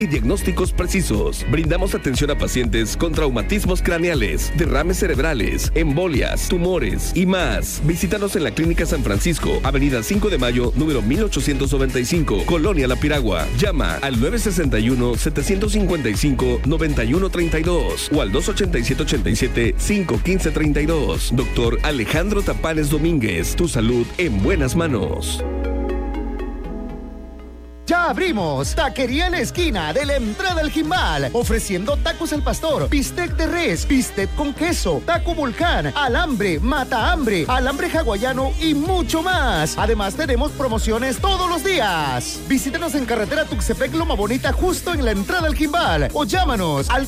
y diagnósticos precisos. Brindamos atención a pacientes con traumatismos craneales, derrames cerebrales, embolias, tumores y más. Visítanos en la Clínica San Francisco, Avenida 5 de Mayo, número 1895, Colonia La Piragua. Llama al 961-755-9132 o al 287-87-51532. Doctor Alejandro Tapanes Domínguez, tu salud en buenas manos. Ya abrimos Taquería en la esquina de la entrada al Jimbal, ofreciendo tacos al pastor, bistec de res, bistec con queso, taco volcán, alambre, mata hambre, alambre hawaiano y mucho más. Además tenemos promociones todos los días. Visítanos en carretera Tuxtepec Loma Bonita, justo en la entrada al Jimbal, o llámanos al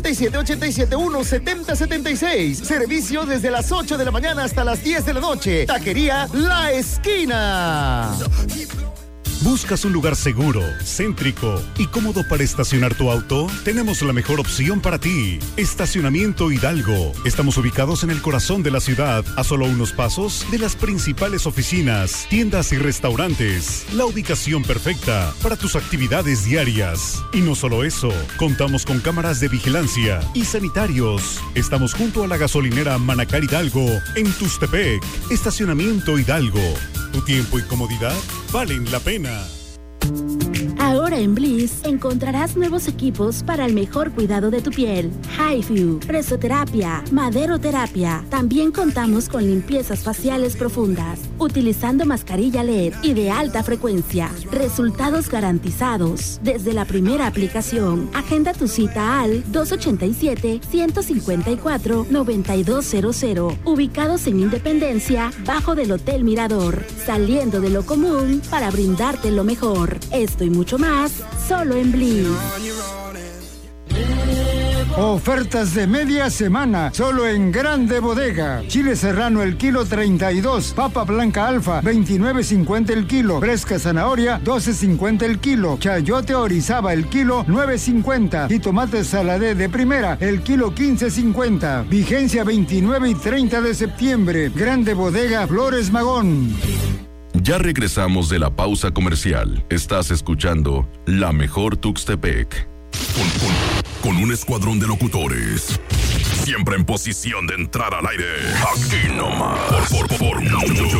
287-871-7076. Servicio desde las 8 de la mañana hasta las 10 de la noche. Taquería La Esquina. ¿Buscas un lugar seguro, céntrico y cómodo para estacionar tu auto? Tenemos la mejor opción para ti. Estacionamiento Hidalgo. Estamos ubicados en el corazón de la ciudad, a solo unos pasos de las principales oficinas, tiendas y restaurantes. La ubicación perfecta para tus actividades diarias. Y no solo eso, contamos con cámaras de vigilancia y sanitarios. Estamos junto a la gasolinera Manacar Hidalgo, en Tuxtepec. Estacionamiento Hidalgo. Tu tiempo y comodidad valen la pena. Ahora en Bliss encontrarás nuevos equipos para el mejor cuidado de tu piel. HIFU, presoterapia, maderoterapia. También contamos con limpiezas faciales profundas, utilizando mascarilla LED y de alta frecuencia. Resultados garantizados desde la primera aplicación. Agenda tu cita al 287-154-9200. Ubicados en Independencia, bajo del Hotel Mirador. Saliendo de lo común para brindarte lo mejor. Esto y mucho más, solo en Bliss. Ofertas de media semana, solo en Grande Bodega. Chile serrano el kilo 32, papa blanca alfa 29.50 el kilo, fresca zanahoria 12.50 el kilo, chayote orizaba el kilo 9.50 y tomate saladé de primera el kilo 15.50. Vigencia 29 y 30 de septiembre. Grande Bodega Flores Magón. Ya regresamos de la pausa comercial. Estás escuchando La Mejor Tuxtepec. Con un escuadrón de locutores. Siempre en posición de entrar al aire. Aquí nomás. Por mucho.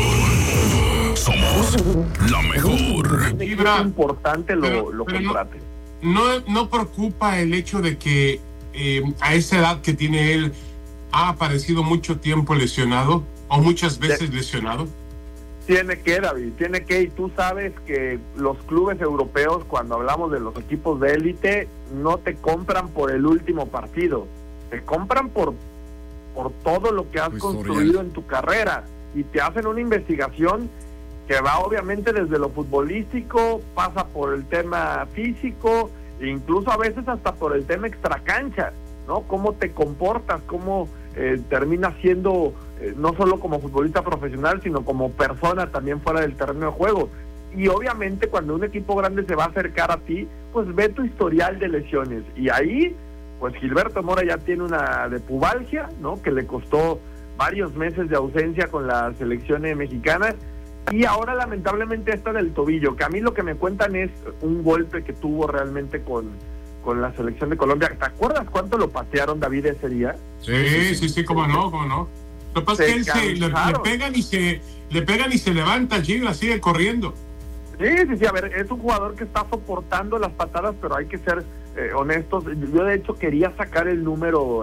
Somos La Mejor. Es importante lo contrate. No preocupa el hecho de que a esa edad que tiene él ha aparecido mucho tiempo lesionado o muchas veces lesionado. Tiene que, David, y tú sabes que los clubes europeos, cuando hablamos de los equipos de élite, no te compran por el último partido, te compran por todo lo que has construido en tu carrera, y te hacen una investigación que va obviamente desde lo futbolístico, pasa por el tema físico, e incluso a veces hasta por el tema extracancha, ¿no? Cómo te comportas, cómo terminas siendo no solo como futbolista profesional, sino como persona también fuera del terreno de juego. Y obviamente cuando un equipo grande se va a acercar a ti, pues ve tu historial de lesiones, y ahí pues Gilberto Mora ya tiene una de pubalgia, ¿no? Que le costó varios meses de ausencia con la selección mexicana, y ahora lamentablemente esta del tobillo, que a mí lo que me cuentan es un golpe que tuvo realmente con la selección de Colombia. ¿Te acuerdas cuánto lo patearon, David, ese día? Sí, cómo no. Lo que pasa es que él le pegan y se levanta allí y la sigue corriendo. Sí, a ver, es un jugador que está soportando las patadas, pero hay que ser honestos. Yo de hecho quería sacar el número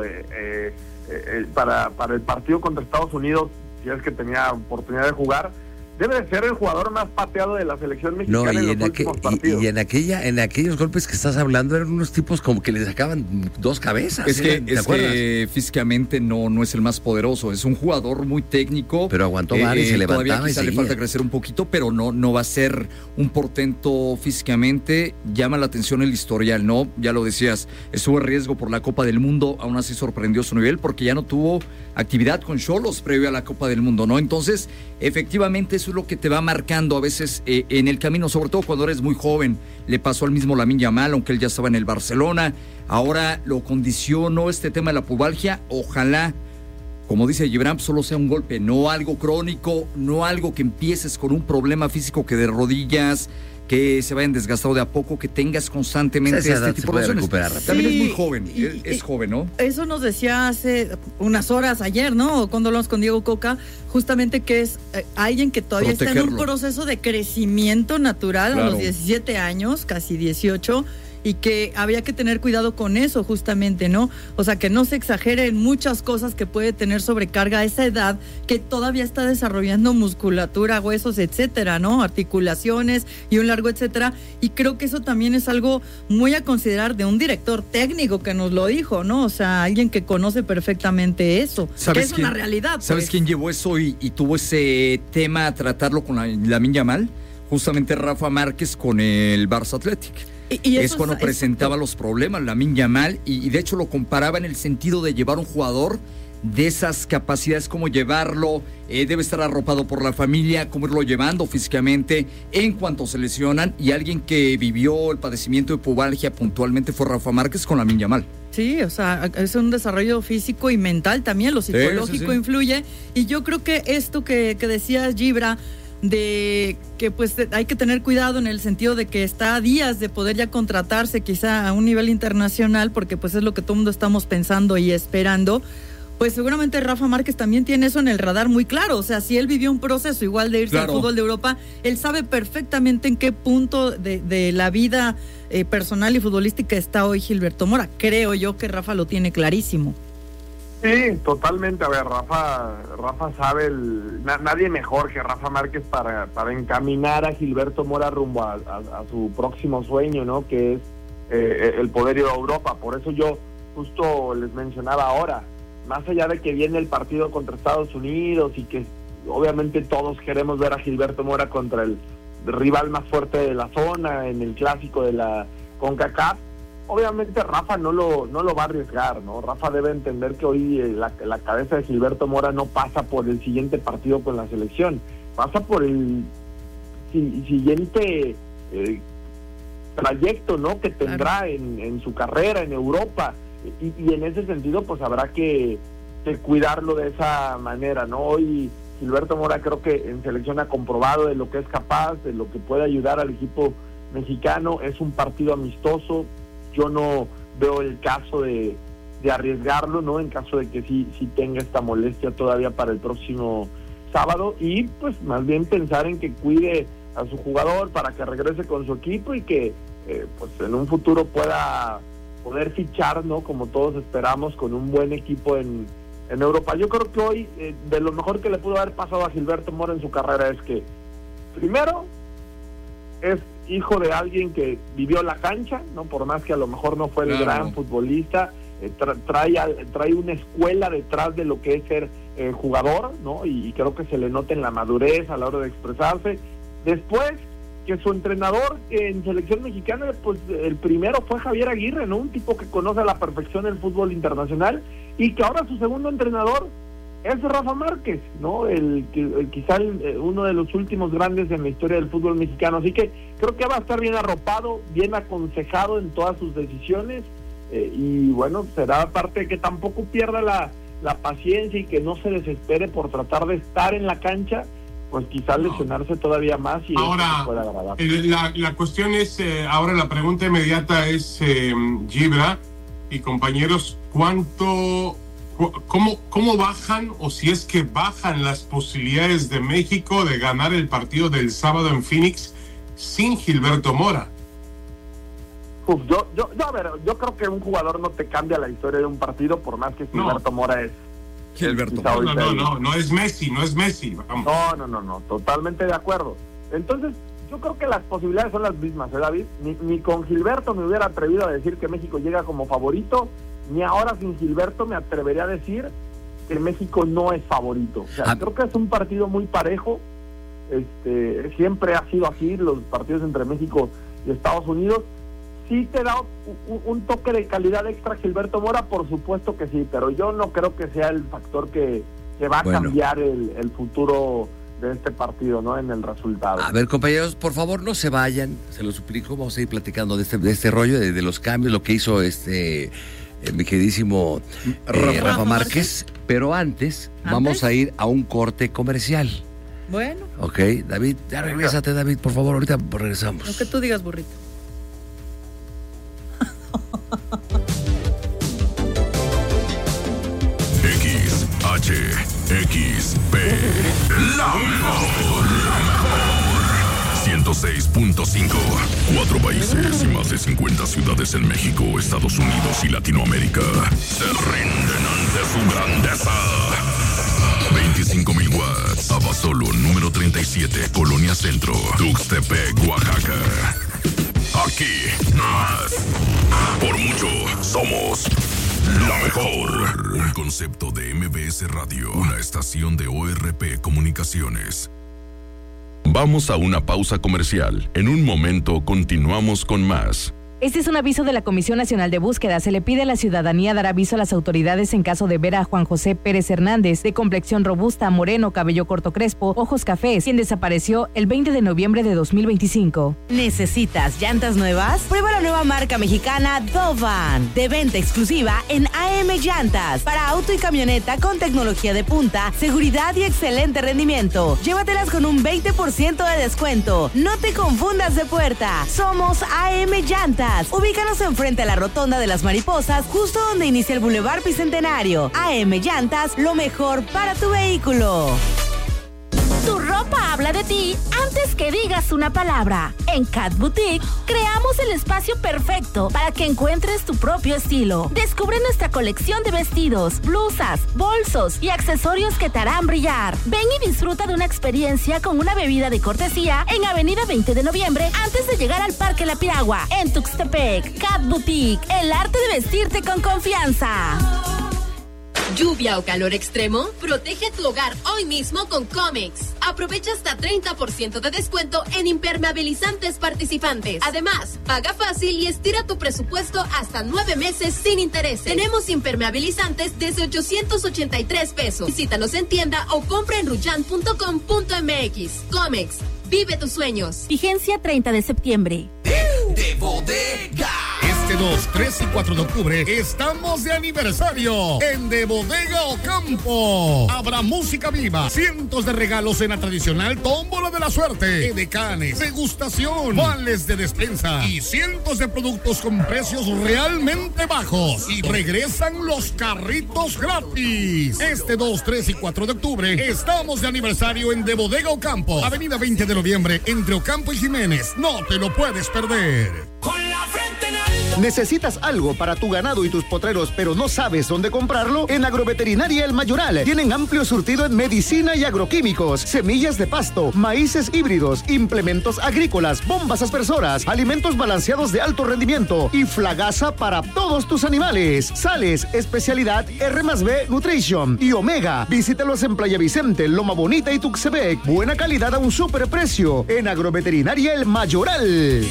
para el partido contra Estados Unidos, si es que tenía oportunidad de jugar. Debe de ser el jugador más pateado de la selección mexicana en los últimos partidos. Y en aquellos golpes que estás hablando eran unos tipos como que le sacaban dos cabezas. Es que físicamente no es el más poderoso, es un jugador muy técnico. Pero aguantó mal y se levantaba. Todavía quizá le falta crecer un poquito, pero no va a ser un portento físicamente. Llama la atención el historial, ¿no? Ya lo decías, estuvo en riesgo por la Copa del Mundo, aún así sorprendió su nivel porque ya no tuvo actividad con Xolos previo a la Copa del Mundo, ¿no? Entonces, efectivamente, eso es lo que te va marcando a veces en el camino, sobre todo cuando eres muy joven. Le pasó al mismo Lamine Yamal, aunque él ya estaba en el Barcelona. Ahora lo condicionó este tema de la pubalgia. Ojalá, como dice Gibran, solo sea un golpe, no algo crónico, no algo que empieces con un problema físico que de rodillas, que se vayan desgastando de a poco, que tengas constantemente este tipo de relaciones. También es muy joven, es joven, ¿no? Eso nos decía hace unas horas ayer, ¿no? Cuando hablamos con Diego Coca, justamente que es alguien que todavía está en un proceso de crecimiento natural a los 17 años, casi 18, y que había que tener cuidado con eso justamente, ¿no? O sea, que no se exagere en muchas cosas que puede tener sobrecarga a esa edad, que todavía está desarrollando musculatura, huesos, etcétera, ¿no? Articulaciones y un largo etcétera, y creo que eso también es algo muy a considerar de un director técnico que nos lo dijo, ¿no? O sea, alguien que conoce perfectamente eso, que es una realidad. ¿Sabes quién llevó eso y tuvo ese tema a tratarlo con Lamine Yamal? Justamente Rafa Márquez con el Barça Athletic. Y es cuando presentaba los problemas Lamine Yamal, y de hecho lo comparaba en el sentido de llevar un jugador de esas capacidades, como llevarlo, debe estar arropado por la familia, cómo irlo llevando físicamente en cuanto se lesionan, y alguien que vivió el padecimiento de pubalgia puntualmente fue Rafa Márquez con Lamine Yamal. Sí, o sea, es un desarrollo físico y mental también, lo psicológico influye, y yo creo que esto que decías, Gibra, de que pues hay que tener cuidado en el sentido de que está a días de poder ya contratarse quizá a un nivel internacional, porque pues es lo que todo el mundo estamos pensando y esperando. Pues seguramente Rafa Márquez también tiene eso en el radar muy claro. O sea, si él vivió un proceso igual de irse al fútbol de Europa, él sabe perfectamente en qué punto de la vida personal y futbolística está hoy Gilberto Mora. Creo yo que Rafa lo tiene clarísimo. Sí, totalmente. A ver, Rafa sabe, nadie mejor que Rafa Márquez para encaminar a Gilberto Mora rumbo a su próximo sueño, ¿no? Que es el poder ir a Europa. Por eso yo justo les mencionaba ahora, más allá de que viene el partido contra Estados Unidos y que obviamente todos queremos ver a Gilberto Mora contra el rival más fuerte de la zona en el clásico de la CONCACAF, obviamente Rafa no lo va a arriesgar, ¿no? Rafa debe entender que hoy la cabeza de Gilberto Mora no pasa por el siguiente partido con la selección, pasa por el siguiente trayecto, ¿no? Que tendrá en su carrera en Europa, y en ese sentido pues habrá que cuidarlo de esa manera, ¿no? Hoy Gilberto Mora creo que en selección ha comprobado de lo que es capaz, de lo que puede ayudar al equipo mexicano. Es un partido amistoso, yo no veo el caso de arriesgarlo, ¿no? En caso de que sí tenga esta molestia todavía para el próximo sábado, y pues más bien pensar en que cuide a su jugador para que regrese con su equipo y que pues en un futuro pueda poder fichar, ¿no? Como todos esperamos, con un buen equipo en Europa. Yo creo que hoy de lo mejor que le pudo haber pasado a Gilberto Mora en su carrera es que primero es hijo de alguien que vivió la cancha, ¿no? Por más que a lo mejor no fue el gran futbolista, trae una escuela detrás de lo que es ser jugador, ¿no? Y creo que se le nota en la madurez a la hora de expresarse. Después, que su entrenador en selección mexicana, pues el primero fue Javier Aguirre, ¿no? Un tipo que conoce a la perfección el fútbol internacional, y que ahora su segundo entrenador es Rafa Márquez, ¿no? Quizá uno de los últimos grandes en la historia del fútbol mexicano. Así que creo que va a estar bien arropado, bien aconsejado en todas sus decisiones, y bueno, será parte de que tampoco pierda la paciencia y que no se desespere por tratar de estar en la cancha, pues quizás lesionarse todavía más y ahora pueda agradar. La cuestión es, ahora la pregunta inmediata es, Gibra y compañeros, ¿cómo bajan, o si es que bajan, las posibilidades de México de ganar el partido del sábado en Phoenix sin Gilberto Mora? Yo creo que un jugador no te cambia la historia de un partido, por más que Gilberto Mora es Gilberto. No es Messi, vamos. No, totalmente de acuerdo. Entonces, yo creo que las posibilidades son las mismas, David? Ni con Gilberto me hubiera atrevido a decir que México llega como favorito, ni ahora sin Gilberto me atrevería a decir que México no es favorito. O sea, creo que es un partido muy parejo. Siempre ha sido así, los partidos entre México y Estados Unidos. Sí te da un toque de calidad extra Gilberto Mora, por supuesto que sí, pero yo no creo que sea el factor que va a cambiar el futuro de este partido, ¿no? En el resultado. A ver, compañeros, por favor, no se vayan, se lo suplico, vamos a ir platicando de este rollo, de los cambios, lo que hizo mi queridísimo Rafa Márquez, pero antes vamos a ir a un corte comercial. Bueno. Ok, David, ya regrésate, David, por favor, ahorita regresamos. Lo que tú digas, burrito. XHXP, la mejor. 106.5. 4 países y más de 50 ciudades en México, Estados Unidos y Latinoamérica se rinden ante su grandeza. 25,000 watts. Abasolo, número 37, Colonia Centro, Tuxtepec, Oaxaca. Aquí, más. Por mucho, somos la mejor. Un concepto de MBS Radio, una estación de ORP Comunicaciones. Vamos a una pausa comercial. En un momento continuamos con más. Este es un aviso de la Comisión Nacional de Búsqueda. Se le pide a la ciudadanía dar aviso a las autoridades en caso de ver a Juan José Pérez Hernández, de complexión robusta, moreno, cabello corto crespo, ojos cafés, quien desapareció el 20 de noviembre de 2025. ¿Necesitas llantas nuevas? Prueba la nueva marca mexicana Dovan, de venta exclusiva en AM Llantas, para auto y camioneta con tecnología de punta, seguridad y excelente rendimiento. Llévatelas con un 20% de descuento. No te confundas de puerta. Somos AM Llantas. Ubícanos enfrente a la Rotonda de las Mariposas, justo donde inicia el Boulevard Bicentenario. AM Llantas, lo mejor para tu vehículo. Tu ropa habla de ti antes que digas una palabra. En Cat Boutique creamos el espacio perfecto para que encuentres tu propio estilo. Descubre nuestra colección de vestidos, blusas, bolsos y accesorios que te harán brillar. Ven y disfruta de una experiencia con una bebida de cortesía en Avenida 20 de Noviembre antes de llegar al Parque La Piragua, en Tuxtepec. Cat Boutique, el arte de vestirte con confianza. ¿Lluvia o calor extremo? Protege tu hogar hoy mismo con Comex. Aprovecha hasta 30% de descuento en impermeabilizantes participantes. Además, paga fácil y estira tu presupuesto hasta 9 meses sin intereses. Tenemos impermeabilizantes desde 883 pesos. Visítanos en tienda o compra en ruyan.com.mx. Comex, vive tus sueños. Vigencia 30 de septiembre. De Bodega. Este 2, 3 y 4 de octubre estamos de aniversario en De Bodega Ocampo. Habrá música viva, cientos de regalos en la tradicional tómbola de la suerte, edecanes, degustación, vales de despensa y cientos de productos con precios realmente bajos. Y regresan los carritos gratis. Este 2, 3 y 4 de octubre estamos de aniversario en De Bodega Ocampo, Avenida 20 de Noviembre, entre Ocampo y Jiménez. No te lo puedes perder. ¿Necesitas algo para tu ganado y tus potreros, pero no sabes dónde comprarlo? En Agroveterinaria El Mayoral tienen amplio surtido en medicina y agroquímicos, semillas de pasto, maíces híbridos, implementos agrícolas, bombas aspersoras, alimentos balanceados de alto rendimiento y flagaza para todos tus animales. Sales, especialidad R+B Nutrition y Omega. Visítalos en Playa Vicente, Loma Bonita y Tuxtepec. Buena calidad a un superprecio. En Agroveterinaria El Mayoral.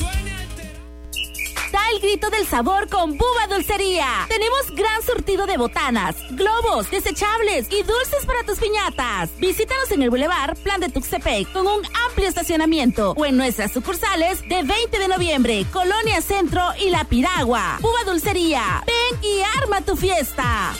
Da el grito del sabor con Bubba Dulcería. Tenemos gran surtido de botanas, globos, desechables y dulces para tus piñatas. Visítanos en el Boulevard Plan de Tuxtepec con un amplio estacionamiento o en nuestras sucursales de 20 de Noviembre, Colonia Centro y La Piragua. Bubba Dulcería, ven y arma tu fiesta.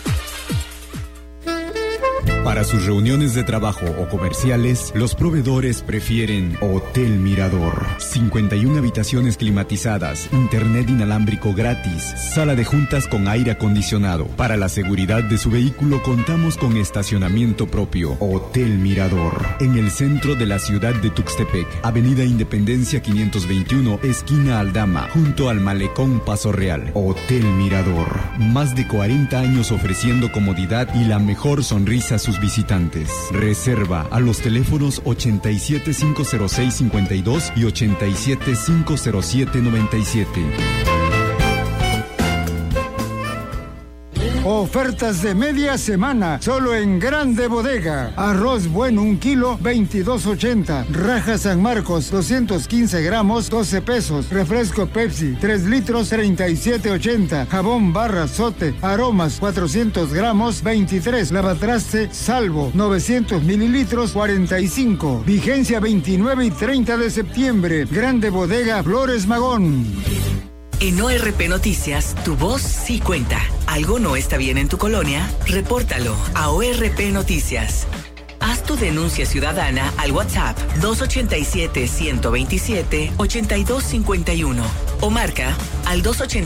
Para sus reuniones de trabajo o comerciales, los proveedores prefieren Hotel Mirador. 51 habitaciones climatizadas, internet inalámbrico gratis, sala de juntas con aire acondicionado. Para la seguridad de su vehículo contamos con estacionamiento propio. Hotel Mirador, en el centro de la ciudad de Tuxtepec, Avenida Independencia 521, esquina Aldama, junto al Malecón Paso Real. Hotel Mirador, más de 40 años ofreciendo comodidad y la mejor sonrisa a sus visitantes. Reserva a los teléfonos 87-506-52 y 87-507-97. Ofertas de media semana, solo en Grande Bodega. Arroz bueno 1 kilo, 22.80. Raja San Marcos, 215 gramos, 12 pesos. Refresco Pepsi, 3 litros, 37.80. Jabón barra Sote, aromas, 400 gramos, 23. Lavatraste Salvo, 900 mililitros, 45. Vigencia 29 y 30 de septiembre. Grande Bodega Flores Magón. En ORP Noticias, tu voz sí cuenta. ¿Algo no está bien en tu colonia? Repórtalo a ORP Noticias. Haz tu denuncia ciudadana al WhatsApp 287-127-8251 o marca al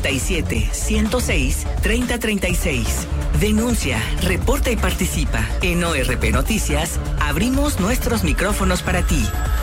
287-106-3036. Denuncia, reporta y participa. En ORP Noticias abrimos nuestros micrófonos para ti.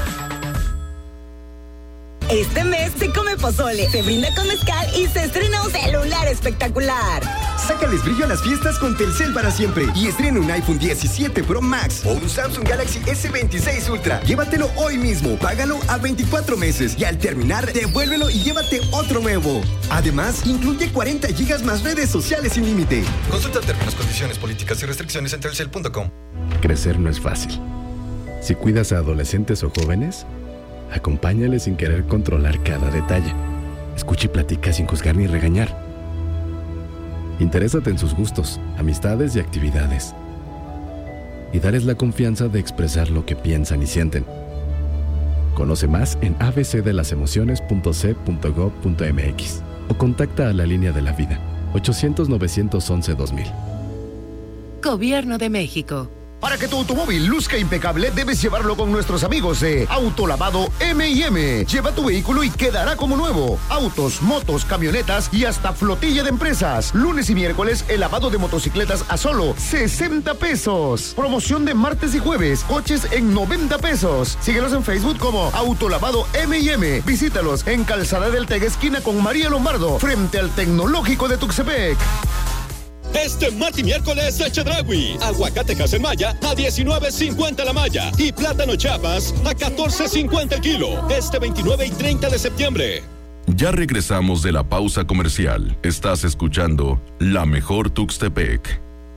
Este mes se come pozole, se brinda con mezcal y se estrena un celular espectacular. Sácales brillo a las fiestas con Telcel para siempre y estrena un iPhone 17 Pro Max o un Samsung Galaxy S26 Ultra. Llévatelo hoy mismo, págalo a 24 meses y al terminar, devuélvelo y llévate otro nuevo. Además, incluye 40 gigas más redes sociales sin límite. Consulta términos, condiciones, políticas y restricciones en telcel.com. Crecer no es fácil. Si cuidas a adolescentes o jóvenes, acompáñales sin querer controlar cada detalle. Escucha y platica sin juzgar ni regañar. Interésate en sus gustos, amistades y actividades. Y dales la confianza de expresar lo que piensan y sienten. Conoce más en abcdelasemociones.c.gov.mx o contacta a la Línea de la Vida, 800-911-2000. Gobierno de México. Para que tu automóvil luzca impecable, debes llevarlo con nuestros amigos de Autolavado M&M. Lleva tu vehículo y quedará como nuevo. Autos, motos, camionetas y hasta flotilla de empresas. Lunes y miércoles, el lavado de motocicletas a solo 60 pesos. Promoción de martes y jueves, coches en 90 pesos. Síguelos en Facebook como Autolavado M&M. Visítalos en Calzada del Tega, esquina con María Lombardo, frente al Tecnológico de Tuxtepec. Este martes y miércoles Chedraui, aguacate Maya a $19.50 la malla y plátano Chiapas a $14.50 el kilo. Este 29 y 30 de septiembre. Ya regresamos de la pausa comercial. Estás escuchando La Mejor Tuxtepec.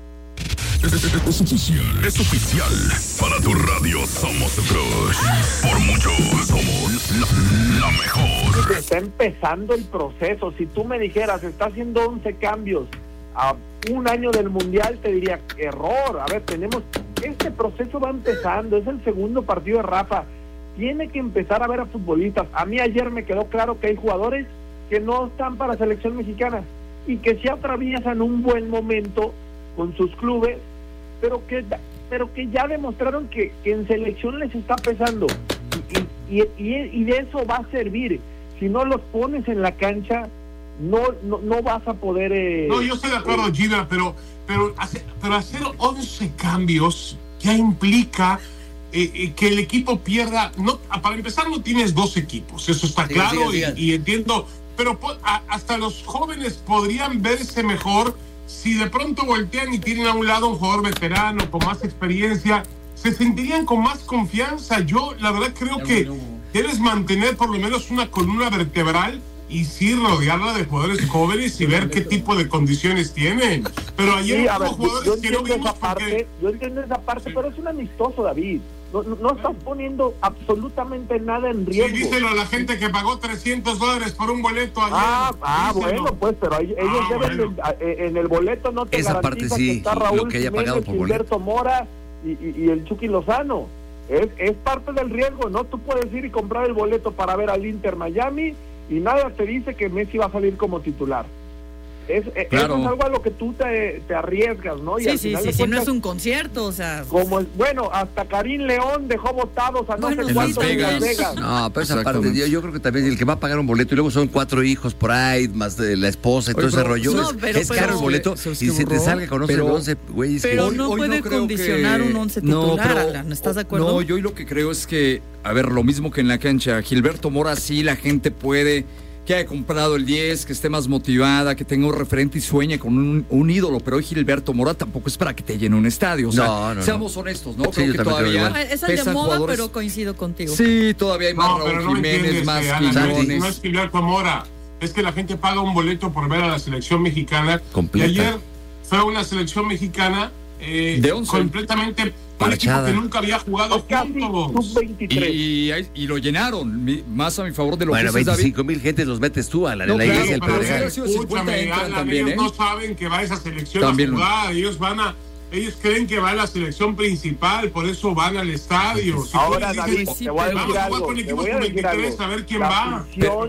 Es oficial. Para tu radio somos tu crush. Por mucho somos la mejor. Está empezando el proceso. Si tú me dijeras, está haciendo 11 cambios a un año del Mundial, te diría, error. A ver, este proceso va empezando, es el segundo partido de Rafa, tiene que empezar a ver a futbolistas. A mí ayer me quedó claro que hay jugadores que no están para selección mexicana y que sí atraviesan un buen momento con sus clubes, pero que ya demostraron que en selección les está pesando y de eso va a servir. Si no los pones en la cancha, no vas a poder... No, yo estoy de acuerdo, Gina, pero hacer 11 cambios ya implica que el equipo pierda... Para empezar, no tienes dos equipos, eso está claro. Y entiendo, pero hasta los jóvenes podrían verse mejor si de pronto voltean y tienen a un lado un jugador veterano con más experiencia, se sentirían con más confianza. Yo la verdad creo que debes mantener por lo menos una columna vertebral y sí rodearla de jugadores jóvenes y ver qué tipo de condiciones tienen. Pero ayer hubo jugadores que no vimos porque... Yo entiendo esa parte, pero es un amistoso, David. No estás poniendo absolutamente nada en riesgo. Sí, díselo a la gente que pagó $300 por un boleto ayer. Bueno, pues, pero ellos deben... en el boleto no te esa garantiza parte sí, que está Raúl lo que haya Jiménez, pagado por Gilberto Mora y el Chucky Lozano. Es parte del riesgo, ¿no? Tú puedes ir y comprar el boleto para ver al Inter Miami y nada te dice que Messi va a salir como titular. Eso es algo a lo que tú te arriesgas, ¿no? Y sí, no es un concierto, o sea... Bueno, hasta Karim León dejó votados a no sé cuántos en Las Vegas. No, pero esa parte, yo creo que también el que va a pagar un boleto y luego son 4 hijos por ahí, más de la esposa y todo ese rollo. Es caro el boleto y se te salga con 11 güeyes. Pero no puede condicionar un 11 titular, ¿no estás de acuerdo? No, yo lo que creo es que, a ver, lo mismo que en la cancha, Gilberto Mora sí la gente puede... que haya comprado el 10, que esté más motivada, que tenga un referente y sueñe con un ídolo, pero hoy Gilberto Mora tampoco es para que te llene un estadio, o sea, seamos honestos, ¿no? Sí, creo que todavía es el de moda, jugadores... pero coincido contigo. Sí, todavía hay más Raúl Jiménez, más Quiñones. No es Gilberto Mora, es que la gente paga un boleto por ver a la selección mexicana. Completa. Y ayer fue una selección mexicana de 11. Completamente... Un equipo que nunca había jugado juntos. Y lo llenaron, más a mi favor de lo que es 25,000 gente los metes tú a la iglesia del Pedregal. Ellos no saben que va a esa selección a jugar, ellos creen que va a la selección principal, por eso van al estadio. Si ahora, David, te voy a decir algo. Con equipos con 23, a ver quién va.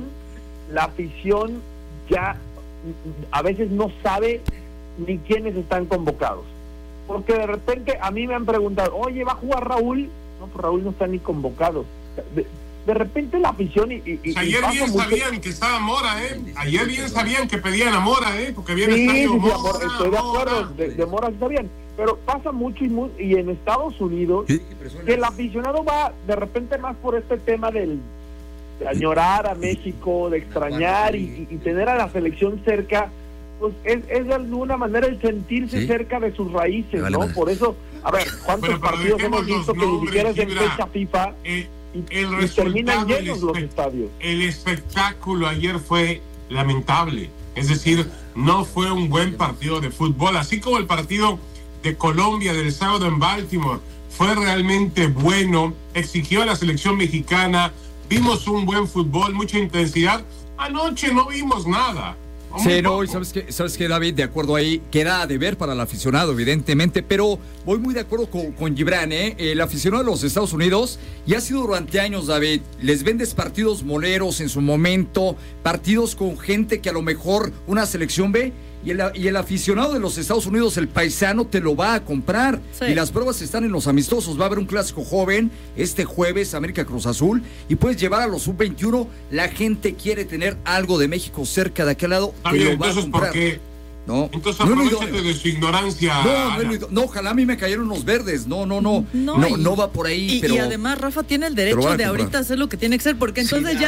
La afición ya a veces no sabe ni quiénes están convocados. porque de repente a mí me han preguntado, oye, ¿va a jugar Raúl? No, pues Raúl no está ni convocado. De repente la afición ayer bien sabían que estaba Mora, ayer bien sabían que pedían a Mora, porque habían estado Mora. Estoy de acuerdo, de Mora está bien, pero pasa mucho y en Estados Unidos que el aficionado va de repente más por este tema de añorar a México, de extrañar y tener a la selección cerca, pues es de alguna manera el sentirse cerca de sus raíces, ¿no? Por eso, a ver, ¿cuántos partidos hemos visto que ni siquiera es en fecha FIFA? El terminan llenos los estadios. El espectáculo ayer fue lamentable, es decir, no fue un buen partido de fútbol, así como el partido de Colombia del sábado en Baltimore fue realmente bueno, exigió a la selección mexicana, vimos un buen fútbol, mucha intensidad. Anoche no vimos nada. Sí, no, y ¿sabes qué, David? De acuerdo ahí, queda a deber para el aficionado, evidentemente, pero voy muy de acuerdo con Gibran, el aficionado de los Estados Unidos, y ha sido durante años, David, les vendes partidos moleros en su momento, partidos con gente que a lo mejor una selección ve, y el aficionado de los Estados Unidos, el paisano, te lo va a comprar. Sí. Y las pruebas están en los amistosos. Va a haber un clásico joven este jueves, América Cruz Azul, y puedes llevar a los sub-21. La gente quiere tener algo de México cerca de aquel lado. Te lo va a comprar. ¿Por qué? No, entonces aprovechate de su ignorancia. No, ojalá a mí me cayeron unos verdes. No va por ahí. Y además Rafa tiene el derecho de ahorita hacer lo que tiene que hacer, porque entonces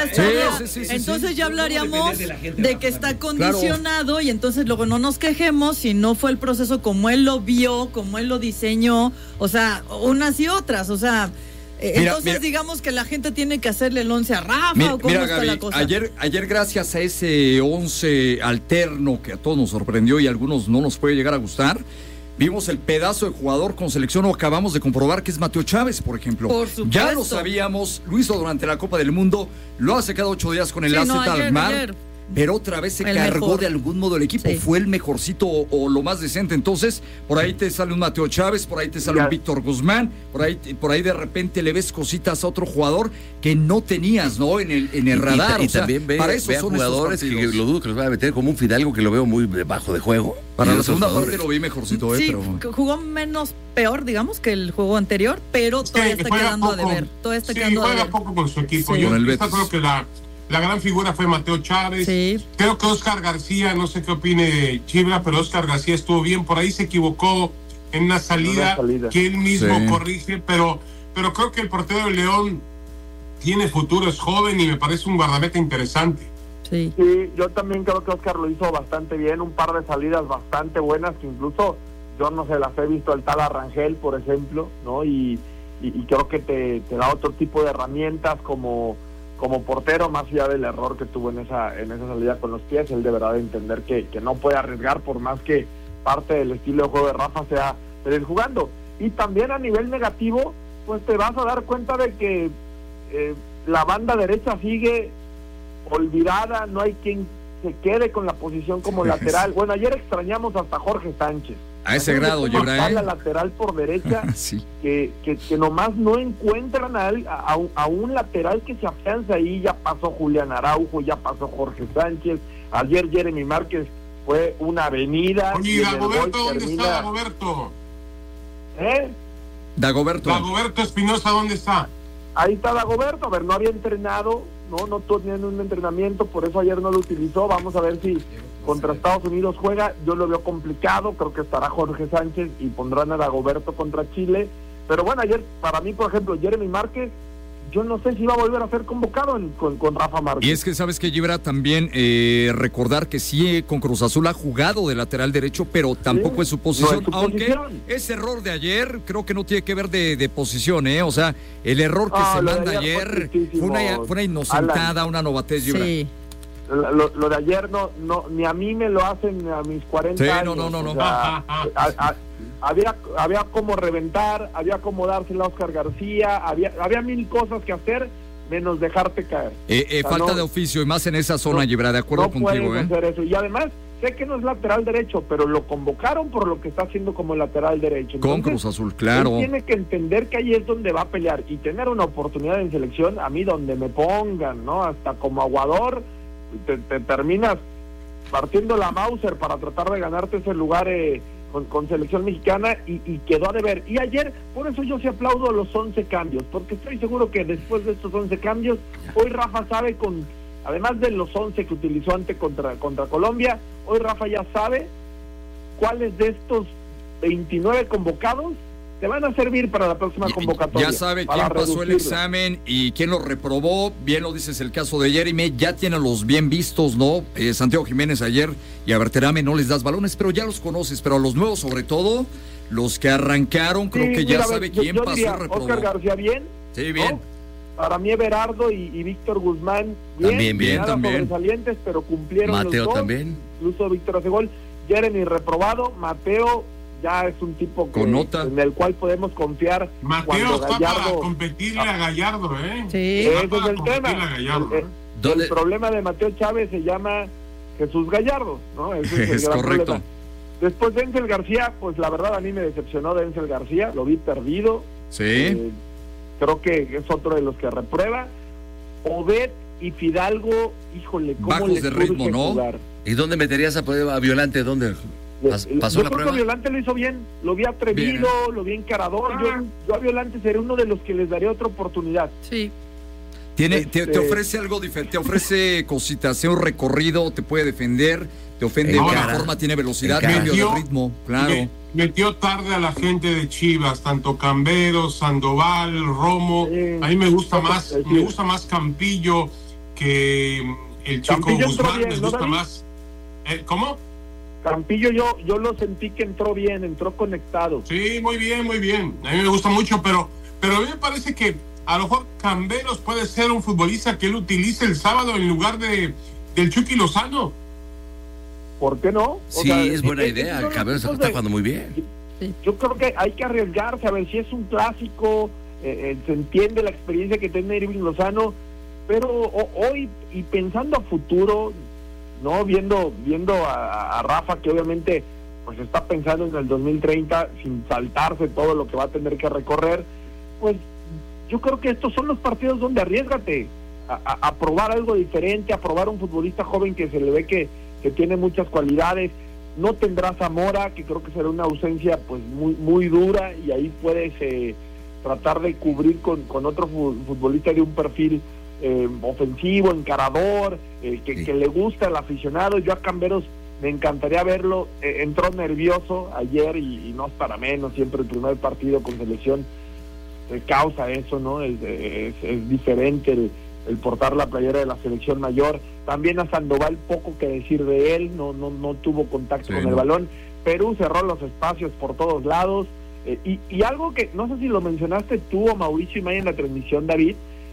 ya hablaríamos de que está condicionado, claro. Y entonces luego no nos quejemos si no fue el proceso como él lo vio, como él lo diseñó, o sea, unas y otras, o sea. Entonces digamos que la gente tiene que hacerle el 11 a Rafa, ¿o cómo está Gaby, la cosa? Ayer gracias a ese 11 alterno que a todos nos sorprendió y a algunos no nos puede llegar a gustar, vimos el pedazo de jugador con selección, o acabamos de comprobar que es Mateo Chávez, por ejemplo. Por supuesto. Ya lo sabíamos, lo hizo durante la Copa del Mundo, lo hace cada 8 días con el AZ Alkmaar. Pero otra vez se cargó mejor. De algún modo el equipo, fue el mejorcito o lo más decente. Entonces, por ahí te sale un Mateo Chávez, por ahí te sale un Víctor Guzmán, por ahí de repente le ves cositas a otro jugador que no tenías, ¿no? En el radar. Y también ve a jugadores que lo dudo que los va a meter, como un Fidalgo que lo veo muy bajo de juego. Para la segunda parte lo vi mejorcito, pero jugó menos peor, digamos, que el juego anterior, pero todavía está quedando a deber. Todavía está quedando a deber. Juega poco con su equipo. Yo creo que la gran figura fue Mateo Chávez. Sí. Creo que Oscar García, no sé qué opine Chibra, pero Oscar García estuvo bien. Por ahí se equivocó en una salida. Que él mismo corrige, pero creo que el portero de León tiene futuro, es joven y me parece un guardameta interesante. Sí, yo también creo que Oscar lo hizo bastante bien, un par de salidas bastante buenas, que incluso yo no se las he visto al tal Arrangel, por ejemplo, ¿no? Y creo que te da otro tipo de herramientas como portero, más allá del error que tuvo en esa salida con los pies. Él deberá de entender que no puede arriesgar, por más que parte del estilo de juego de Rafa sea seguir jugando. Y también a nivel negativo, pues te vas a dar cuenta de que la banda derecha sigue olvidada, no hay quien se quede con la posición como lateral. Bueno, ayer extrañamos hasta Jorge Sánchez. A ese grado, Gibran. La lateral por derecha, sí. que nomás no encuentran a un lateral que se afianza ahí. Ya pasó Julián Araujo, ya pasó Jorge Sánchez. Ayer Jeremy Márquez fue una avenida. Oye, Dagoberto, ¿dónde está Dagoberto? Dagoberto Espinosa, ¿dónde está? Ahí está Dagoberto. A ver, no había entrenado, no tenía un entrenamiento, por eso ayer no lo utilizó. Vamos a ver si contra Estados Unidos juega. Yo lo veo complicado, creo que estará Jorge Sánchez y pondrán a Dagoberto contra Chile. Pero bueno, ayer para mí, por ejemplo, Jeremy Márquez, yo no sé si va a volver a ser convocado con Rafa Márquez. Y es que sabes que Gibra también recordar que sí, con Cruz Azul ha jugado de lateral derecho, pero tampoco es su posición, aunque ese error de ayer creo que no tiene que ver de posición, o sea, el error que se manda ayer fue una inocentada, una novatez, Gibra. Sí. Lo de ayer no ni a mí me lo hacen a mis 40 años. No. O sea, había como reventar, había como dársela a Oscar García, había mil cosas que hacer menos dejarte caer. Falta de oficio y más en esa zona, Gibra, de acuerdo contigo. Hacer eso. Y además sé que no es lateral derecho, pero lo convocaron por lo que está haciendo como lateral derecho. Entonces, con Cruz Azul, claro. Él tiene que entender que ahí es donde va a pelear y tener una oportunidad en selección, a mí donde me pongan, ¿no? Hasta como aguador te terminas partiendo la Mauser para tratar de ganarte ese lugar con selección mexicana y quedó a deber. Y ayer, por eso yo sí aplaudo los 11 cambios, porque estoy seguro que después de estos 11 cambios, hoy Rafa sabe, además de los 11 que utilizó antes contra Colombia, hoy Rafa ya sabe cuáles de estos 29 convocados te van a servir para la próxima convocatoria. Ya sabe quién pasó el examen y quién lo reprobó. Bien lo dices el caso de Jeremy, ya tienen los bien vistos, ¿no? Santiago Jiménez ayer y a Berterame no les das balones, pero ya los conoces. Pero a los nuevos, sobre todo, los que arrancaron, creo que ya sabe quién pasó y reprobó. Oscar García, bien. Sí, bien. ¿No? Para mí Everardo y Víctor Guzmán, bien. También. Sobresalientes, pero cumplieron Mateo los dos. También. Incluso Víctor hace gol. Jeremy reprobado. Mateo ya es un tipo en el cual podemos confiar. Mateo está para competirle a Gallardo, ¿eh? Sí. Ese es el tema. El problema de Mateo Chávez se llama Jesús Gallardo, ¿no? Ese es el gran correcto. Problema. Después Denzel García, pues la verdad a mí me decepcionó Denzel García, lo vi perdido. Sí. Creo que es otro de los que reprueba. Obed y Fidalgo, híjole, cómo bajos les de ritmo, ¿no? jugar. ¿Y dónde meterías a Violante? ¿Dónde? ¿Pasó la prueba? Yo creo que Violante lo hizo bien, lo vi atrevido, bien. Lo vi encarador. Yo a Violante sería uno de los que les daría otra oportunidad. Sí. Te ofrece algo diferente, te ofrece cositas, hace un recorrido, te puede defender, te ofende de una forma, tiene velocidad, cambio de ritmo, claro. Metió tarde a la gente de Chivas, tanto Camberos, Sandoval, Romo. A mí me gusta más Campillo que el chico Campillo Guzmán, bien, me gusta más. ¿Cómo? Campillo yo lo sentí que entró bien, entró conectado. Sí, muy bien. A mí me gusta mucho, pero a mí me parece que a lo mejor Camberos puede ser un futbolista que él utilice el sábado en lugar del Chucky Lozano. ¿Por qué no? Sí, es buena idea. Camberos está jugando muy bien. Yo creo que hay que arriesgarse a ver si es un clásico. Se entiende la experiencia que tiene Irving Lozano, pero hoy y pensando a futuro, no viendo a Rafa, que obviamente pues está pensando en el 2030 sin saltarse todo lo que va a tener que recorrer, pues yo creo que estos son los partidos donde arriésgate a probar algo diferente, a probar un futbolista joven que se le ve que tiene muchas cualidades. No tendrá Zamora, que creo que será una ausencia pues muy dura, y ahí puedes tratar de cubrir con otro futbolista de un perfil ofensivo, encarador, que le gusta al aficionado. Yo a Camberos me encantaría verlo. Entró nervioso ayer y no es para menos, siempre el primer partido con selección causa eso, ¿no? Es diferente el portar la playera de la selección mayor. También a Sandoval poco que decir de él, no tuvo contacto con el balón. Perú cerró los espacios por todos lados, y algo que no sé si lo mencionaste tú o Mauricio y Maya en la transmisión, David,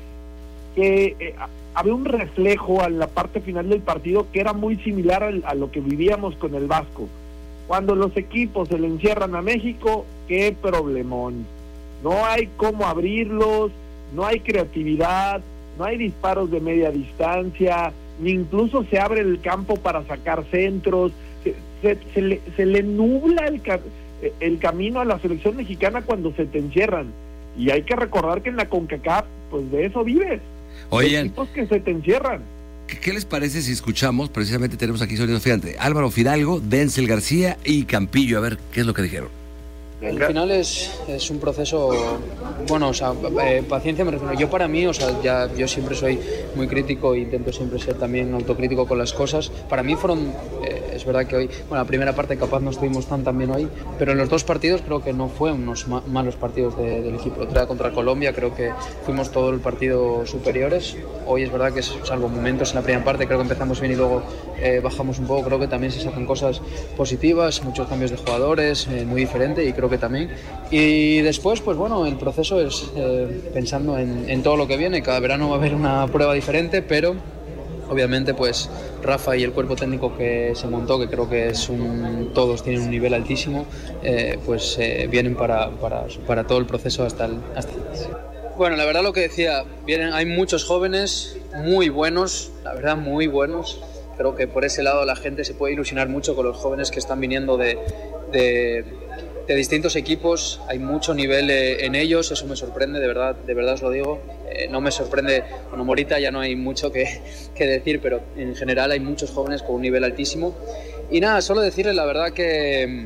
que había un reflejo a la parte final del partido que era muy similar a lo que vivíamos con el Vasco. Cuando los equipos se le encierran a México, qué problemón. No hay cómo abrirlos, no hay creatividad, no hay disparos de media distancia, ni incluso se abre el campo para sacar centros. Se le nubla el camino a la selección mexicana cuando se te encierran. Y hay que recordar que en la CONCACAF, pues de eso vives. Oigan, equipos que se te encierran. ¿Qué les parece si escuchamos? Precisamente tenemos aquí sonidos, fíjate, Álvaro Fidalgo, Denzel García y Campillo, a ver qué es lo que dijeron. Al final es un proceso, bueno, o sea, paciencia me refiero. Yo para mí, o sea, yo siempre soy muy crítico e intento siempre ser también autocrítico con las cosas. Para mí fueron, es verdad que hoy, bueno, la primera parte capaz no estuvimos tan bien hoy, pero en los dos partidos creo que no fueron unos malos partidos del equipo. Otra vez contra Colombia creo que fuimos todo el partido superiores. Hoy es verdad que salvo momentos en la primera parte creo que empezamos bien y luego bajamos un poco. Creo que también se sacan cosas positivas, muchos cambios de jugadores, muy diferente, y creo que también. Y después, pues bueno, el proceso es pensando en todo lo que viene. Cada verano va a haber una prueba diferente, pero obviamente pues Rafa y el cuerpo técnico que se montó, que creo que todos tienen un nivel altísimo, pues vienen para todo el proceso hasta el Bueno, la verdad lo que decía, hay muchos jóvenes muy buenos, la verdad muy buenos. Creo que por ese lado la gente se puede ilusionar mucho con los jóvenes que están viniendo de distintos equipos. Hay mucho nivel en ellos, eso me sorprende, de verdad os lo digo. No me sorprende, bueno, Morita ya no hay mucho que decir, pero en general hay muchos jóvenes con un nivel altísimo. Y nada, solo decirles la verdad que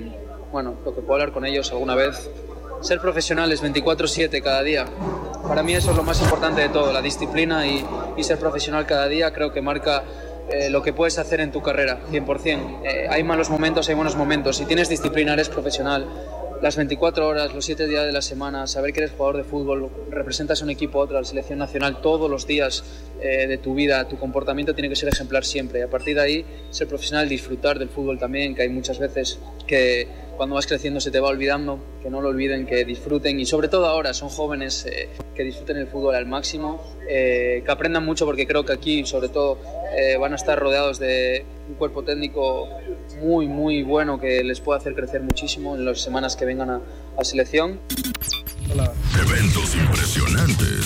bueno, lo que puedo hablar con ellos alguna vez, ser profesionales 24/7 cada día. Para mí eso es lo más importante de todo, la disciplina y ser profesional cada día creo que marca lo que puedes hacer en tu carrera, 100%. Hay malos momentos, hay buenos momentos. Si tienes disciplina, eres profesional. Las 24 horas, los 7 días de la semana, saber que eres jugador de fútbol, representas a un equipo a otro, a la selección nacional todos los días de tu vida, tu comportamiento tiene que ser ejemplar siempre. Y a partir de ahí, ser profesional, disfrutar del fútbol también, que hay muchas veces que cuando vas creciendo se te va olvidando, que no lo olviden, que disfruten y sobre todo ahora son jóvenes, que disfruten el fútbol al máximo, que aprendan mucho porque creo que aquí sobre todo van a estar rodeados de un cuerpo técnico muy muy bueno que les puede hacer crecer muchísimo en las semanas que vengan a selección. Hola. Eventos impresionantes.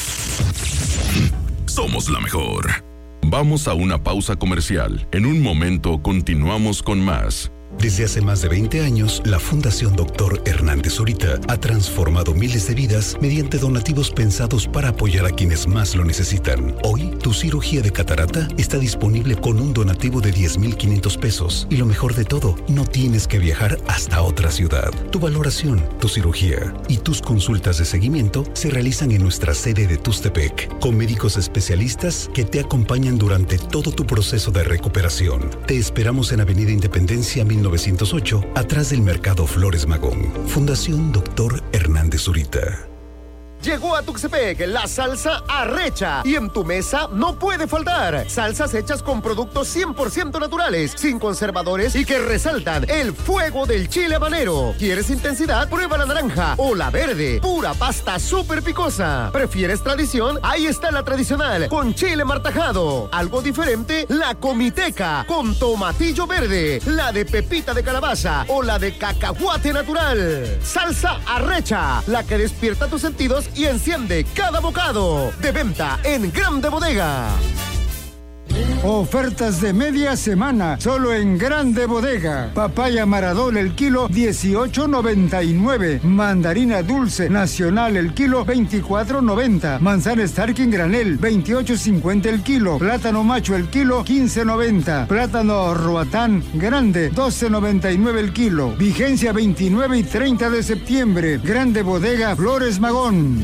Somos la mejor. Vamos a una pausa comercial. En un momento continuamos con más. Desde hace más de 20 años, la Fundación Dr. Hernández Zurita ha transformado miles de vidas mediante donativos pensados para apoyar a quienes más lo necesitan. Hoy, tu cirugía de catarata está disponible con un donativo de 10,500 pesos. Y lo mejor de todo, no tienes que viajar hasta otra ciudad. Tu valoración, tu cirugía y tus consultas de seguimiento se realizan en nuestra sede de Tuxtepec, con médicos especialistas que te acompañan durante todo tu proceso de recuperación. Te esperamos en Avenida Independencia 1908, atrás del Mercado Flores Magón. Fundación Dr. Hernández Zurita. Llegó a Tuxtepec la salsa Arrecha y en tu mesa no puede faltar. Salsas hechas con productos 100% naturales, sin conservadores y que resaltan el fuego del chile habanero. ¿Quieres intensidad? Prueba la naranja o la verde. Pura pasta súper picosa. ¿Prefieres tradición? Ahí está la tradicional con chile martajado. Algo diferente, la comiteca con tomatillo verde, la de pepita de calabaza o la de cacahuate natural. Salsa Arrecha, la que despierta tus sentidos y enciende cada bocado. De venta en Grande Bodega. Ofertas de media semana, solo en Grande Bodega. Papaya Maradol el kilo, 18.99. Mandarina dulce nacional el kilo, 24.90. Manzana Starkin granel, 28.50 el kilo. Plátano macho el kilo, 15.90. Plátano Roatán grande, 12.99 el kilo. Vigencia 29 y 30 de septiembre. Grande Bodega Flores Magón.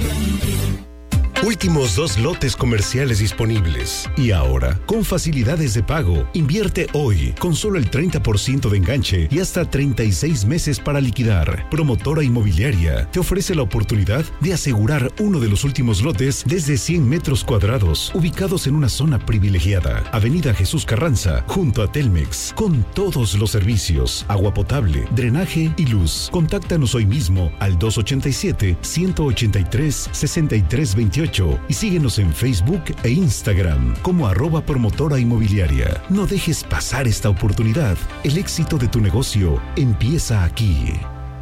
Últimos 2 lotes comerciales disponibles. Y ahora, con facilidades de pago, invierte hoy con solo el 30% de enganche y hasta 36 meses para liquidar. Promotora Inmobiliaria te ofrece la oportunidad de asegurar uno de los últimos lotes desde 100 metros cuadrados, ubicados en una zona privilegiada. Avenida Jesús Carranza, junto a Telmex, con todos los servicios, agua potable, drenaje y luz. Contáctanos hoy mismo al 287-183-6328 y síguenos en Facebook e Instagram como @promotora inmobiliaria. No dejes pasar esta oportunidad. El éxito de tu negocio empieza aquí.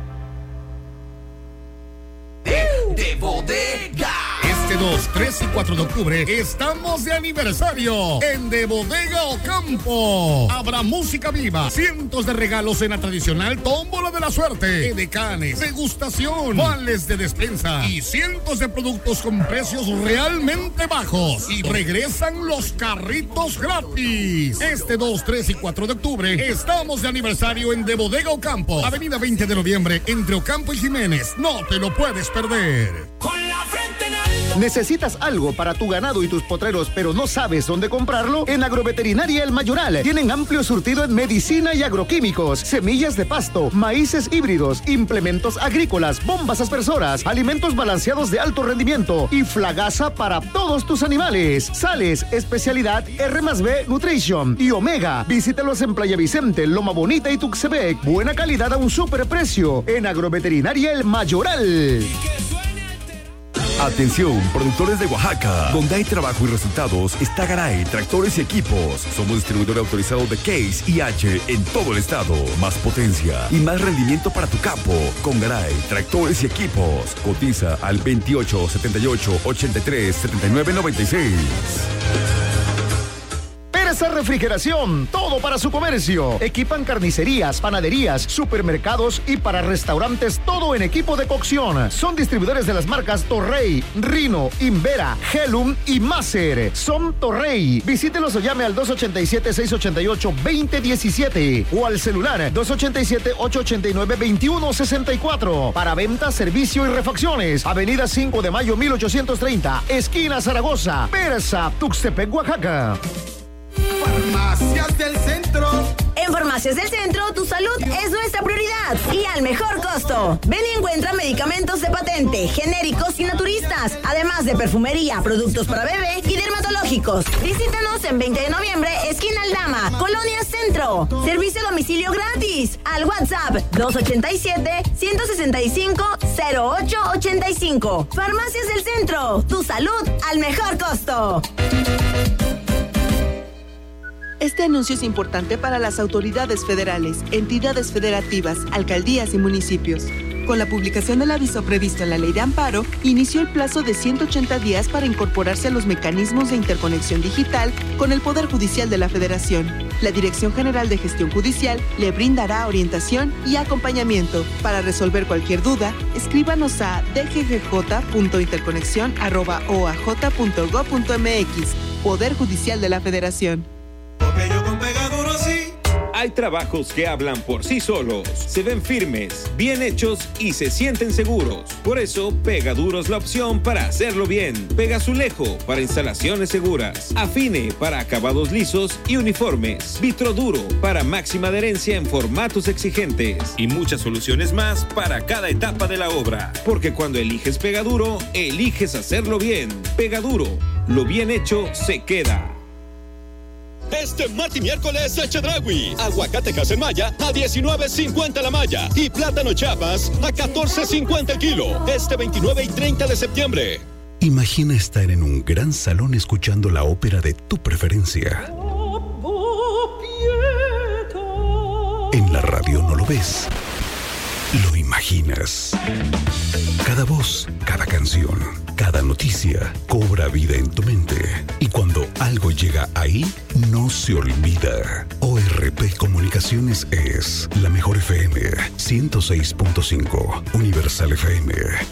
De Bodega. Este 2, 3 y 4 de octubre estamos de aniversario en De Bodega Ocampo. Habrá música viva, cientos de regalos en la tradicional tómbola de la suerte, edecanes, degustación, vales de despensa y cientos de productos con precios realmente bajos. Y regresan los carritos gratis. Este 2, 3 y 4 de octubre estamos de aniversario en De Bodega Ocampo, Avenida 20 de noviembre, entre Ocampo y Jiménez. No te lo puedes perder. ¿Necesitas algo para tu ganado y tus potreros, pero no sabes dónde comprarlo? En Agroveterinaria El Mayoral tienen amplio surtido en medicina y agroquímicos, semillas de pasto, maíces híbridos, implementos agrícolas, bombas aspersoras, alimentos balanceados de alto rendimiento y flagaza para todos tus animales. Sales, especialidad R+B Nutrition y Omega. Visítalos en Playa Vicente, Loma Bonita y Tuxtepec. Buena calidad a un superprecio en Agroveterinaria El Mayoral. Atención, productores de Oaxaca. Donde hay trabajo y resultados está Garay, tractores y equipos. Somos distribuidor autorizado de Case y H en todo el estado. Más potencia y más rendimiento para tu campo. Con Garay, tractores y equipos. Cotiza al 28 78 83 79 96. Casa Refrigeración, todo para su comercio. Equipan carnicerías, panaderías, supermercados y para restaurantes, todo en equipo de cocción. Son distribuidores de las marcas Torrey, Rino, Invera, Helum y Maser. Son Torrey. Visítelos o llame al 287-688-2017 o al celular 287-889-2164. Para venta, servicio y refacciones. Avenida 5 de Mayo 1830, esquina Zaragoza, Persa, Tuxtepec, Oaxaca. Farmacias del Centro. En Farmacias del Centro, tu salud es nuestra prioridad y al mejor costo. Ven y encuentra medicamentos de patente, genéricos y naturistas, además de perfumería, productos para bebé y dermatológicos. Visítanos en 20 de noviembre, esquina Aldama, Colonia Centro. Servicio a domicilio gratis. Al WhatsApp 287-165-0885. Farmacias del Centro, tu salud al mejor costo. Este anuncio es importante para las autoridades federales, entidades federativas, alcaldías y municipios. Con la publicación del aviso previsto en la Ley de Amparo, inició el plazo de 180 días para incorporarse a los mecanismos de interconexión digital con el Poder Judicial de la Federación. La Dirección General de Gestión Judicial le brindará orientación y acompañamiento. Para resolver cualquier duda, escríbanos a dggj.interconexión@oaj.gov.mx. Poder Judicial de la Federación. Hay trabajos que hablan por sí solos, se ven firmes, bien hechos y se sienten seguros. Por eso, Pegaduro es la opción para hacerlo bien. Pegazulejo para instalaciones seguras. Afine para acabados lisos y uniformes. Vitroduro para máxima adherencia en formatos exigentes. Y muchas soluciones más para cada etapa de la obra. Porque cuando eliges Pegaduro, eliges hacerlo bien. Pegaduro, lo bien hecho se queda. Este martes y miércoles Chedraui. Aguacatejas en malla a $19.50 la malla y plátano Chiapas a $14.50 el kilo. Este 29 y 30 de septiembre. Imagina estar en un gran salón escuchando la ópera de tu preferencia. En la radio no lo ves, lo imaginas. Cada voz, cada canción, cada noticia cobra vida en tu mente. Y cuando algo llega ahí, no se olvida. ORP Comunicaciones es la mejor FM 106.5, Universal FM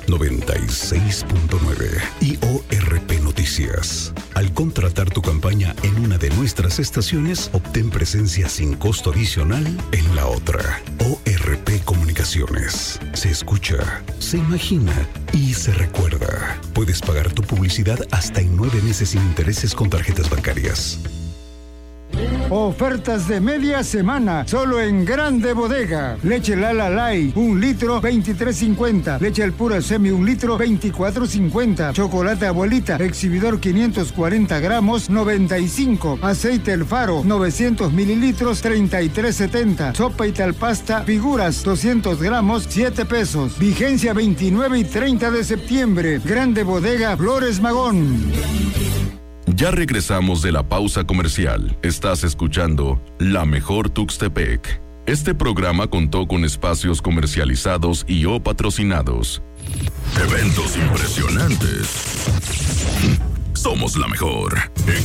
96.9 y ORP Noticias. Al contratar tu campaña en una de nuestras estaciones, obtén presencia sin costo adicional en la otra. ORP Comunicaciones. Se escucha, se imagina y se recuerda. Puedes pagar tu publicidad hasta en 9 meses sin intereses con tarjetas bancarias. Ofertas de media semana, solo en Grande Bodega. Leche Lala Light, 1 litro, $23.50. Leche al pura semi, 1 litro, $24.50. Chocolate Abuelita, exhibidor 540 gramos, $95. Aceite El Faro, 900 mililitros, $33.70. Sopa y talpasta Figuras, 200 gramos, $7. Vigencia 29 y 30 de septiembre. Grande Bodega, Flores Magón. Ya regresamos de la pausa comercial. Estás escuchando La Mejor Tuxtepec. Este programa contó con espacios comercializados y o patrocinados. Eventos impresionantes. Somos la mejor.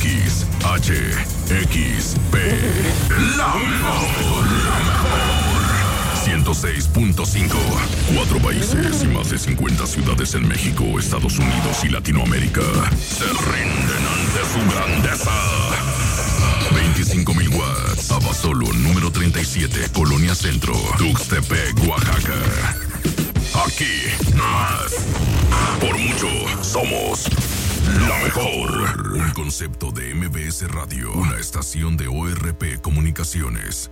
XHXP. La mejor. 106.5. 4 países y más de 50 ciudades en México, Estados Unidos y Latinoamérica se rinden ante su grandeza. 25,000 watts. Abasolo, número 37, Colonia Centro, Tuxtepec, Oaxaca. Aquí, más. Por mucho, somos la mejor. Un concepto de MBS Radio, una estación de ORP Comunicaciones.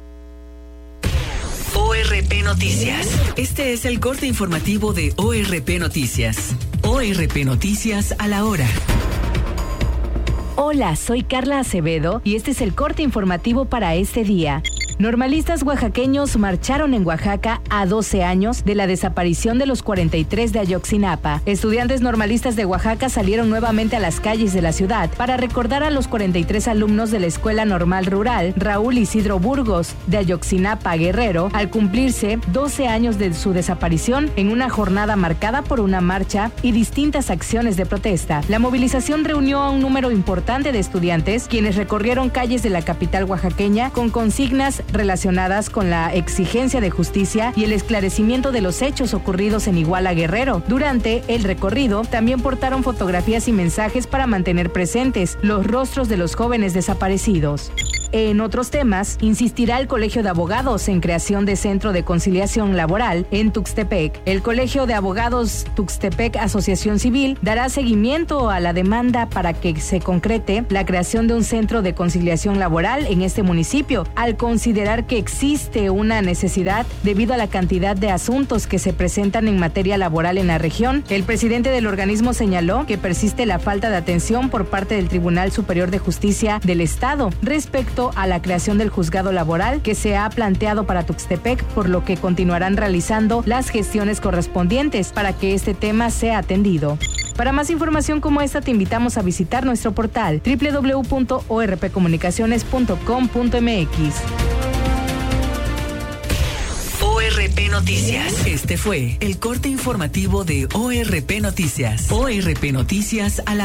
ORP Noticias. Este es el corte informativo de ORP Noticias. ORP Noticias a la hora. Hola, soy Carla Acevedo y este es el corte informativo para este día. Normalistas oaxaqueños marcharon en Oaxaca a 12 años de la desaparición de los 43 de Ayotzinapa. Estudiantes normalistas de Oaxaca salieron nuevamente a las calles de la ciudad para recordar a los 43 alumnos de la Escuela Normal Rural Raúl Isidro Burgos de Ayotzinapa, Guerrero, al cumplirse 12 años de su desaparición en una jornada marcada por una marcha y distintas acciones de protesta. La movilización reunió a un número importante de estudiantes, quienes recorrieron calles de la capital oaxaqueña con consignas relacionadas con la exigencia de justicia y el esclarecimiento de los hechos ocurridos en Iguala, Guerrero. Durante el recorrido, también portaron fotografías y mensajes para mantener presentes los rostros de los jóvenes desaparecidos. En otros temas, insistirá el Colegio de Abogados en creación de Centro de Conciliación Laboral en Tuxtepec. El Colegio de Abogados Tuxtepec Asociación Civil dará seguimiento a la demanda para que se concrete la creación de un centro de conciliación laboral en este municipio, al considerar que existe una necesidad debido a la cantidad de asuntos que se presentan en materia laboral en la región. El presidente del organismo señaló que persiste la falta de atención por parte del Tribunal Superior de Justicia del Estado respecto a la creación del juzgado laboral que se ha planteado para Tuxtepec, por lo que continuarán realizando las gestiones correspondientes para que este tema sea atendido. Para más información como esta, te invitamos a visitar nuestro portal www.orpcomunicaciones.com.mx. ORP Noticias. Este fue el corte informativo de ORP Noticias. ORP Noticias a la